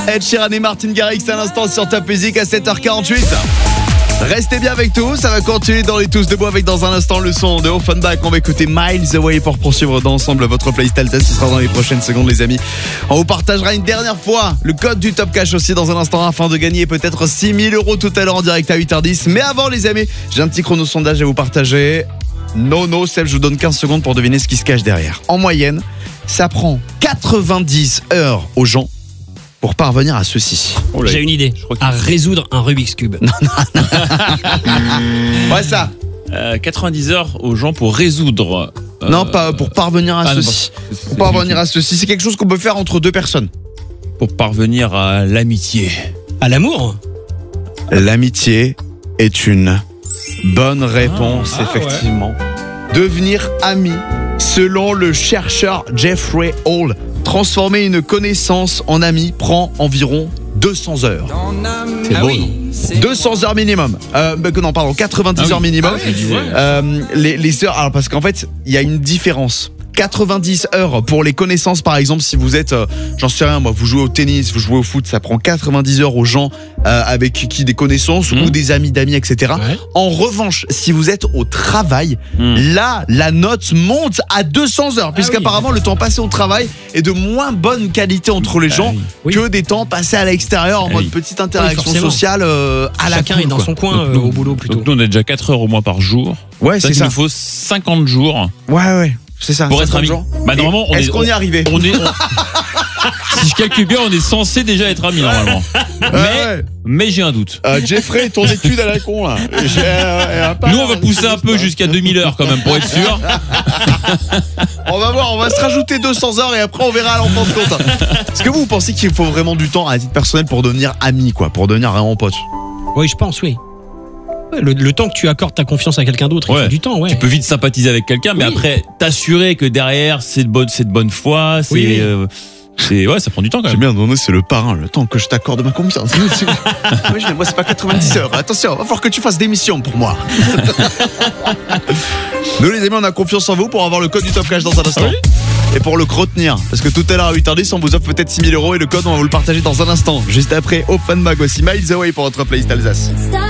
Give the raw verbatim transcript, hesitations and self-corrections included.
Ed Sheeran et Martin Garrix à l'instant sur Top Music à sept heures quarante-huit. Restez bien avec nous, ça va continuer dans les Tous Debout avec dans un instant le son de Offenbach. On va écouter Miles Away pour poursuivre d'ensemble votre playlist Alta. Ce sera dans les prochaines secondes les amis. On vous partagera une dernière fois le code du Top Cash aussi dans un instant afin de gagner peut-être six mille euros tout à l'heure en direct à huit heures dix. Mais avant les amis, j'ai un petit chrono sondage à vous partager. Non, non, Seb, je vous donne quinze secondes pour deviner ce qui se cache derrière. En moyenne, ça prend quatre-vingt-dix heures aux gens pour parvenir à ceci. Oh là, j'ai une idée, à résoudre un Rubik's Cube. Ouais, ça. Euh, quatre-vingt-dix heures aux gens pour résoudre. Euh... Non, pas pour parvenir à ah, ceci. Non, pour parvenir à ceci, c'est quelque chose qu'on peut faire entre deux personnes. Pour parvenir à l'amitié. À l'amour. L'amitié est une bonne réponse, ah, effectivement. Ah, ouais. Devenir ami, selon le chercheur Jeffrey Hall, transformer une connaissance en ami prend environ deux cents heures. C'est ah beau, oui. non deux cents heures minimum. Euh, non, pardon, quatre-vingt-dix ah oui. heures minimum. Ah oui, euh, les, les heures, alors parce qu'en fait, il y a une différence. quatre-vingt-dix heures pour les connaissances, par exemple, si vous êtes, euh, j'en sais rien, moi, vous jouez au tennis, vous jouez au foot, ça prend quatre-vingt-dix heures aux gens euh, avec qui des connaissances mmh. ou des amis d'amis, et cetera. Ouais. En revanche, si vous êtes au travail, mmh. là, la note monte à deux cents heures, puisqu'apparemment, ah oui. le temps passé au travail est de moins bonne qualité entre les gens ah oui. que des temps passés à l'extérieur en ah mode oui. petite interaction oui, sociale euh, à la Chacun cool, est dans quoi. son coin euh, donc, au boulot plutôt. Donc nous, on a déjà quatre heures au moins par jour. Ouais, ça c'est ça. Il nous faut cinquante jours. Ouais, ouais. C'est ça. Pour être amis. Bah, normalement, on est-ce est, qu'on on, y est arrivé on est, on... Si je calcule bien, on est censé déjà être amis normalement. Mais, ouais. mais j'ai un doute. Euh, Jeffrey, ton étude à la con là. J'ai, euh, Nous, on va pousser un peu jusqu'à deux mille heures quand même pour être sûr. On va voir, on va se rajouter deux cents heures et après on verra à l'enfant de compte. Est-ce que vous pensez qu'il faut vraiment du temps à titre personnel pour devenir ami, quoi, pour devenir vraiment pote? Oui, je pense, oui. Le, le temps que tu accordes ta confiance à quelqu'un d'autre, ouais. il faut du temps, ouais. Tu peux vite sympathiser avec quelqu'un, mais oui. après, t'assurer que derrière, c'est de bonne, c'est de bonne foi, c'est, oui. euh, c'est, ouais, ça prend du temps quand même. J'ai bien donné, c'est le parrain, le temps que je t'accorde ma confiance. Moi, c'est pas quatre-vingt-dix heures. Attention, va falloir que tu fasses des missions pour moi. Nous, les amis, on a confiance en vous pour avoir le code du Top Cash dans un instant. Oui. Et pour le retenir, parce que tout à l'heure à huit heures dix, on vous offre peut-être six mille euros et le code, on va vous le partager dans un instant. Juste après, Offenbach aussi, Miles Away pour votre playlist Alsace.